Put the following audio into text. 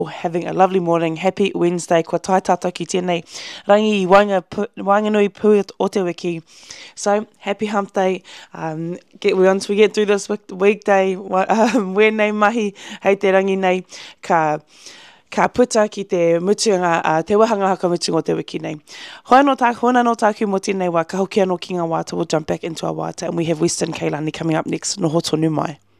having a lovely morning. Happy Wednesday. Kua tai tātou ki tēnei rangi I wanganui pū o te wiki. So, happy hump day. Once we get through this weekday, wēnei mahi, hei te rangi nei, ka puta ki te mutunga, te wahanga haka mutunga o te wiki nei. Hona no tāku mo tēnei wā, ka hoki anō ki ngā wāta. We'll jump back into our wāta, and we have Western Kailani coming up next. Noho tonu mai.